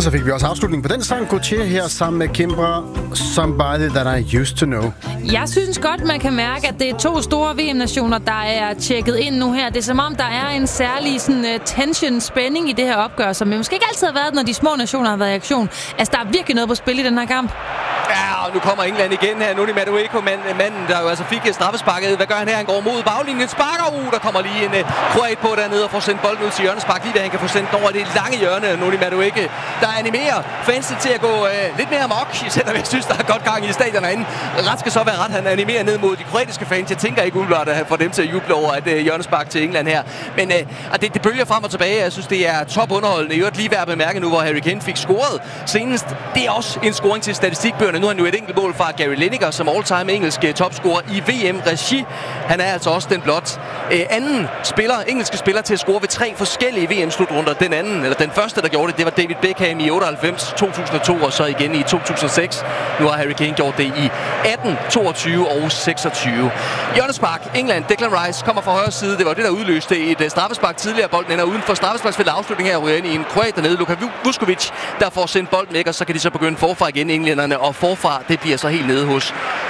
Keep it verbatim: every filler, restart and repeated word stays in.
så fik vi også afslutning på den sang. Gautier her sammen med Kimbra, Somebody That I Used To Know. Jeg synes godt, man kan mærke, at det er to store V M-nationer, der er tjekket ind nu her. Det er som om, der er en særlig sådan, uh, tension, spænding i det her opgør, som måske ikke altid har været, når de små nationer har været i aktion. Altså, der er virkelig noget på spil i den her kamp. Ja, og nu kommer England igen her. Nu er det Madueke, manden, der jo altså fik straffesparket. Hvad gør han her? Han går mod baglinjen, sparker ud. Der kommer lige en uh, kroat på dernede og får sendt bolden ud til hjørnespark. Lige da han kan få sendt den over det lange hjørne. Nu er det Madueke, der animerer fansen til at gå uh, lidt mere amok. Selvom jeg synes, der er godt gang i stadion herinde. Ret skal så være ret. Han animerer ned mod de kroatiske fans. Jeg tænker ikke umiddelbart at få dem til at juble over et uh, hjørnespark til England her. Men uh, det, det bølger frem og tilbage. Jeg synes, det er top underholdende. I øvrigt lige værd at bemærke nu, hvor Harry Kane fik scoret senest. Det er også en scoring til statistikbøgerne. Nu har han jo et enkelt mål fra Gary Lineker som all-time engelsk topscorer i V M-regi. Han er altså også den blot øh, anden spiller, engelske spiller til at score ved tre forskellige V M-slutrunder. Den anden, eller den første, der gjorde det, det var David Beckham i otteoghalvfems, to tusind og to og så igen i to tusind og seks. Nu har Harry Kane gjort det i atten, toogtyve og seksogtyve. Hjørnespark, England, Declan Rice kommer fra højre side. Det var det, der udløste et straffespark tidligere. Bolden ender uden for straffesparksfeltet. Afslutning her ryger ind i en kroat dernede. Luka Vuskovic, der får sendt bolden væk, og så kan de så begynde forfra igen, englænderne. Og forfra, det bliver så helt nede hos